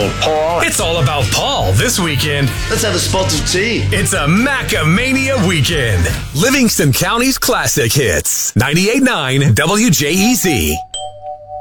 Paul. It's all about Paul this weekend. Let's have a spot of tea. It's a Macamania weekend. Livingston County's classic hits. 98.9 WJEZ.